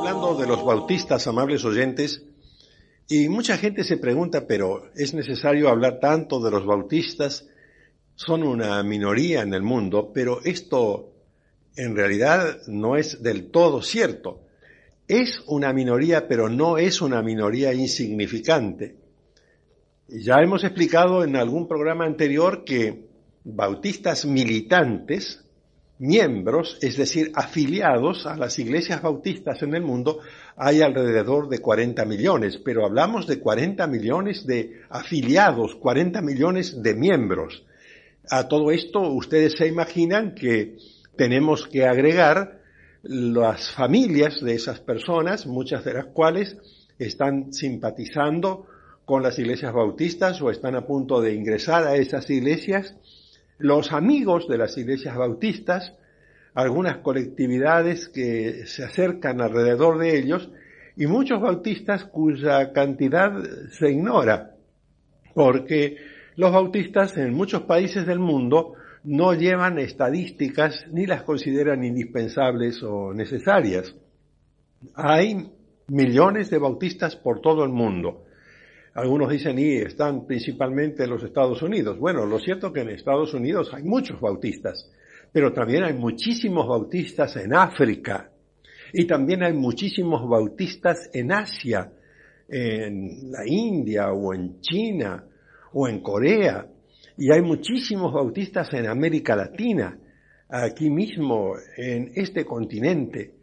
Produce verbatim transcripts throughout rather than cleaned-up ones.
hablando de los bautistas, amables oyentes, y mucha gente se pregunta, pero ¿es necesario hablar tanto de los bautistas? Son una minoría en el mundo, pero esto en realidad no es del todo cierto. Es una minoría, pero no es una minoría insignificante. Ya hemos explicado en algún programa anterior que bautistas militantes, miembros, es decir, afiliados a las iglesias bautistas en el mundo, hay alrededor de cuarenta millones, pero hablamos de cuarenta millones de afiliados, cuarenta millones de miembros. A todo esto, ustedes se imaginan que tenemos que agregar las familias de esas personas, muchas de las cuales están simpatizando con las iglesias bautistas o están a punto de ingresar a esas iglesias, los amigos de las iglesias bautistas, algunas colectividades que se acercan alrededor de ellos y muchos bautistas cuya cantidad se ignora, porque los bautistas en muchos países del mundo no llevan estadísticas ni las consideran indispensables o necesarias. Hay millones de bautistas por todo el mundo. Algunos dicen, y están principalmente en los Estados Unidos. Bueno, lo cierto es que en Estados Unidos hay muchos bautistas, pero también hay muchísimos bautistas en África, y también hay muchísimos bautistas en Asia, en la India, o en China, o en Corea, y hay muchísimos bautistas en América Latina, aquí mismo, en este continente,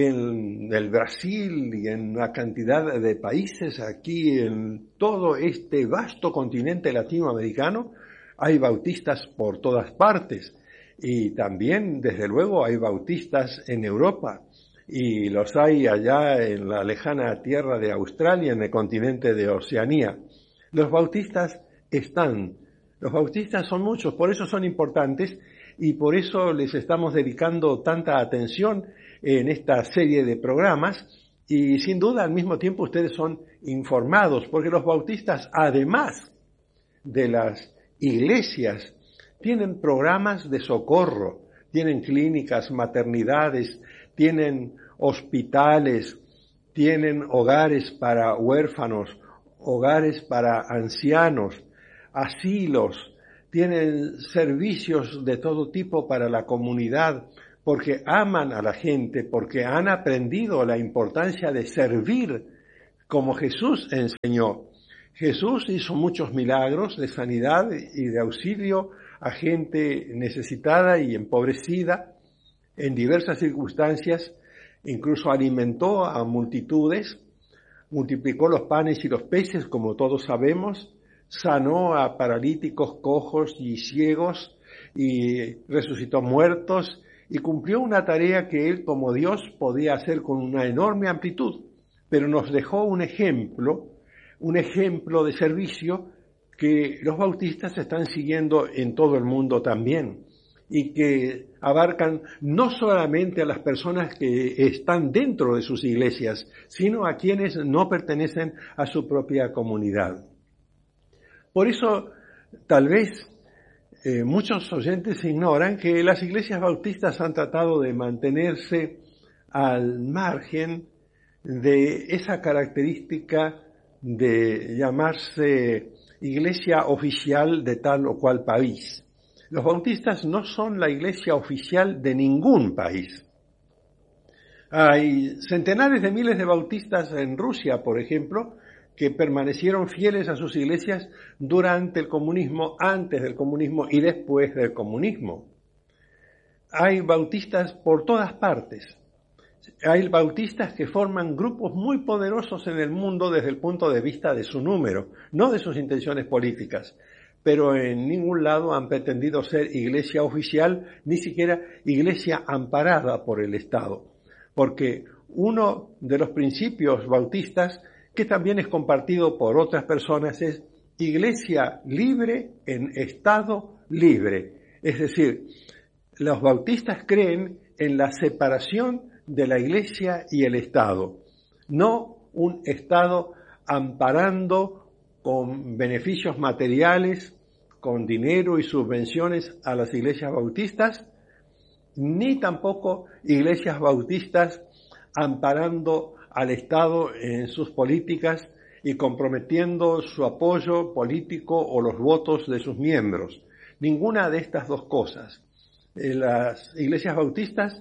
en el Brasil y en una cantidad de países aquí en todo este vasto continente latinoamericano, hay bautistas por todas partes y también, desde luego, hay bautistas en Europa y los hay allá en la lejana tierra de Australia, en el continente de Oceanía. Los bautistas están, los bautistas son muchos, por eso son importantes y por eso les estamos dedicando tanta atención en esta serie de programas y sin duda al mismo tiempo ustedes son informados porque los bautistas, además de las iglesias, tienen programas de socorro, tienen clínicas, maternidades, tienen hospitales, tienen hogares para huérfanos, hogares para ancianos, asilos, tienen servicios de todo tipo para la comunidad, porque aman a la gente, porque han aprendido la importancia de servir como Jesús enseñó. Jesús hizo muchos milagros de sanidad y de auxilio a gente necesitada y empobrecida en diversas circunstancias, incluso alimentó a multitudes, multiplicó los panes y los peces, como todos sabemos, sanó a paralíticos, cojos y ciegos, y resucitó muertos, y cumplió una tarea que él como Dios podía hacer con una enorme amplitud, pero nos dejó un ejemplo, un ejemplo de servicio que los bautistas están siguiendo en todo el mundo también, y que abarcan no solamente a las personas que están dentro de sus iglesias, sino a quienes no pertenecen a su propia comunidad. Por eso, tal vez, Eh, muchos oyentes ignoran que las iglesias bautistas han tratado de mantenerse al margen de esa característica de llamarse iglesia oficial de tal o cual país. Los bautistas no son la iglesia oficial de ningún país. Hay centenares de miles de bautistas en Rusia, por ejemplo, que permanecieron fieles a sus iglesias durante el comunismo, antes del comunismo y después del comunismo. Hay bautistas por todas partes. Hay bautistas que forman grupos muy poderosos en el mundo desde el punto de vista de su número, no de sus intenciones políticas, pero en ningún lado han pretendido ser iglesia oficial, ni siquiera iglesia amparada por el Estado, porque uno de los principios bautistas que también es compartido por otras personas, es iglesia libre en estado libre. Es decir, los bautistas creen en la separación de la iglesia y el Estado, no un Estado amparando con beneficios materiales, con dinero y subvenciones a las iglesias bautistas, ni tampoco iglesias bautistas amparando al Estado en sus políticas y comprometiendo su apoyo político o los votos de sus miembros. Ninguna de estas dos cosas. Las iglesias bautistas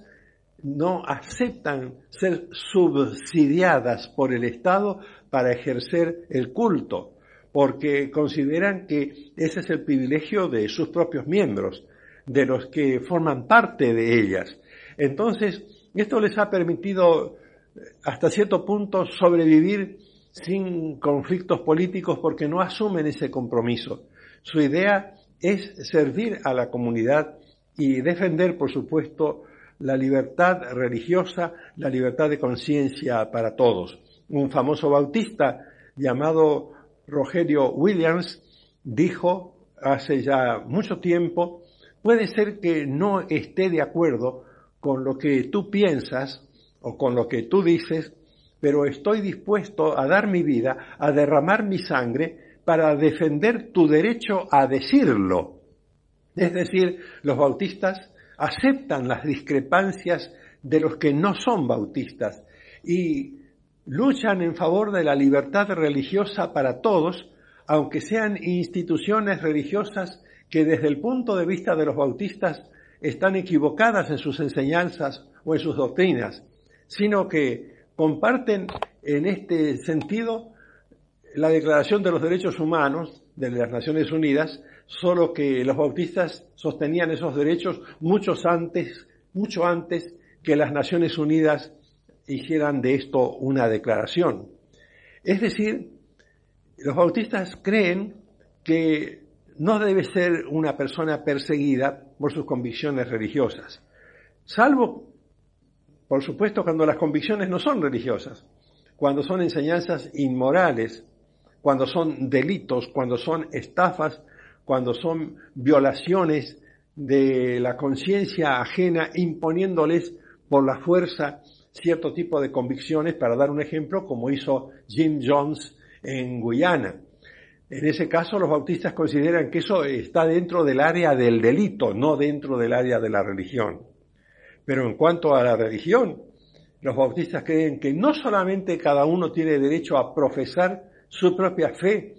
no aceptan ser subsidiadas por el Estado para ejercer el culto, porque consideran que ese es el privilegio de sus propios miembros, de los que forman parte de ellas. Entonces, esto les ha permitido hasta cierto punto sobrevivir sin conflictos políticos porque no asumen ese compromiso. Su idea es servir a la comunidad y defender, por supuesto, la libertad religiosa, la libertad de conciencia para todos. Un famoso bautista llamado Rogelio Williams dijo hace ya mucho tiempo: puede ser que no esté de acuerdo con lo que tú piensas o con lo que tú dices, pero estoy dispuesto a dar mi vida, a derramar mi sangre para defender tu derecho a decirlo. Es decir, los bautistas aceptan las discrepancias de los que no son bautistas y luchan en favor de la libertad religiosa para todos, aunque sean instituciones religiosas que desde el punto de vista de los bautistas están equivocadas en sus enseñanzas o en sus doctrinas, sino que comparten en este sentido la Declaración de los Derechos Humanos de las Naciones Unidas, solo que los bautistas sostenían esos derechos muchos antes, mucho antes que las Naciones Unidas hicieran de esto una declaración. Es decir, los bautistas creen que no debe ser una persona perseguida por sus convicciones religiosas, salvo, por supuesto, cuando las convicciones no son religiosas, cuando son enseñanzas inmorales, cuando son delitos, cuando son estafas, cuando son violaciones de la conciencia ajena, imponiéndoles por la fuerza cierto tipo de convicciones, para dar un ejemplo, como hizo Jim Jones en Guyana. En ese caso, los bautistas consideran que eso está dentro del área del delito, no dentro del área de la religión. Pero en cuanto a la religión, los bautistas creen que no solamente cada uno tiene derecho a profesar su propia fe,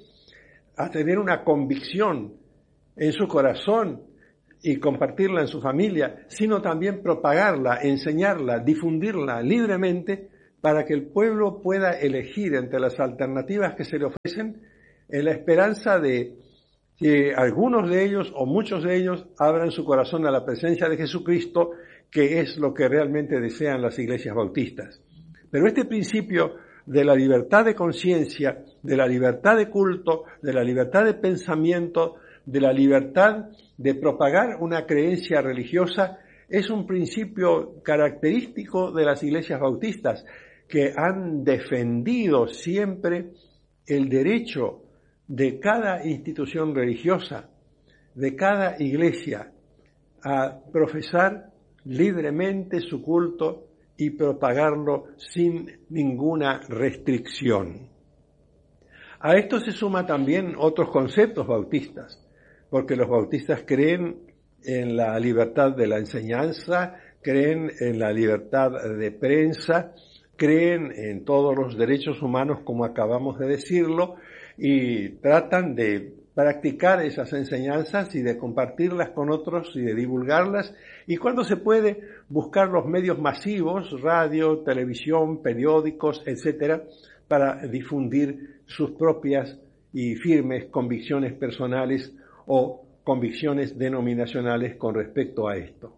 a tener una convicción en su corazón y compartirla en su familia, sino también propagarla, enseñarla, difundirla libremente para que el pueblo pueda elegir entre las alternativas que se le ofrecen, en la esperanza de que algunos de ellos o muchos de ellos abran su corazón a la presencia de Jesucristo, que es lo que realmente desean las iglesias bautistas. Pero este principio de la libertad de conciencia, de la libertad de culto, de la libertad de pensamiento, de la libertad de propagar una creencia religiosa, es un principio característico de las iglesias bautistas, que han defendido siempre el derecho de cada institución religiosa, de cada iglesia, a profesar libremente su culto y propagarlo sin ninguna restricción. A esto se suma también otros conceptos bautistas, porque los bautistas creen en la libertad de la enseñanza, creen en la libertad de prensa, creen en todos los derechos humanos, como acabamos de decirlo, y tratan de practicar esas enseñanzas y de compartirlas con otros y de divulgarlas, y cuando se puede, buscar los medios masivos, radio, televisión, periódicos, etcétera, para difundir sus propias y firmes convicciones personales o convicciones denominacionales con respecto a esto.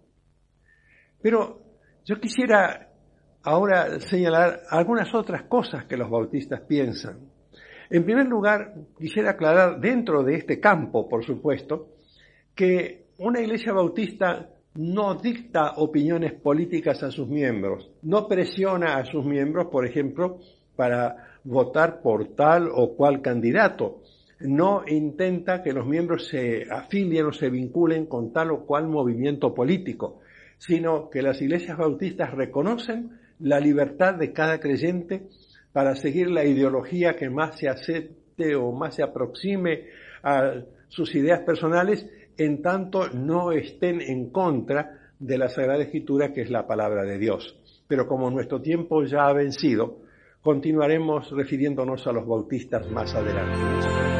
Pero yo quisiera ahora señalar algunas otras cosas que los bautistas piensan. En primer lugar, quisiera aclarar dentro de este campo, por supuesto, que una iglesia bautista no dicta opiniones políticas a sus miembros, no presiona a sus miembros, por ejemplo, para votar por tal o cual candidato, no intenta que los miembros se afilien o se vinculen con tal o cual movimiento político, sino que las iglesias bautistas reconocen la libertad de cada creyente para seguir la ideología que más se acepte o más se aproxime a sus ideas personales, en tanto no estén en contra de la Sagrada Escritura, que es la palabra de Dios. pero como nuestro tiempo ya ha vencido, continuaremos refiriéndonos a los bautistas más adelante.